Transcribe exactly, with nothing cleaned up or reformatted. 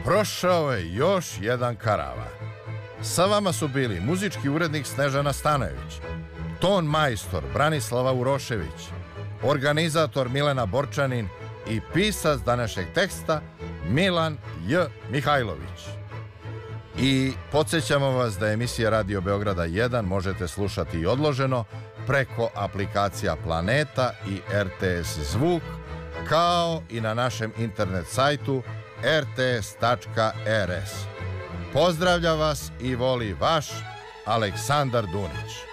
prošao je još jedan karavan. Sa vama su bili muzički urednik Snežana Stanojević, ton majstor Branislava Urošević, organizator Milena Borčanin i pisac današnjeg teksta Milan J. Mihajlović. I podsjećamo vas da emisija Radio Beograda jedan možete slušati i odloženo preko aplikacija Planeta i R T S Zvuk, kao i na našem internet sajtu r t s tačka r s. Pozdravlja vas i voli vaš Aleksandar Dunić.